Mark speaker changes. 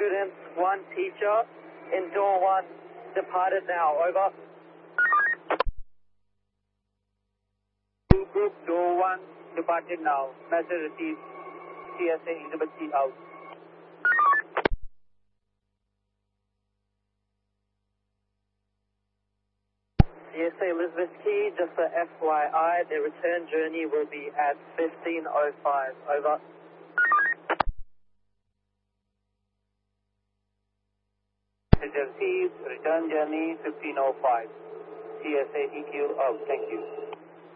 Speaker 1: students, 1 teacher, in door 1, departed now, over. Group door 1, departed now. Message received. CSA Elizabeth C out. CSA Elizabeth Key, just for FYI, their return journey will be at 15:05. Over. Message received. Return journey 15:05. CSA EQ out. Thank you.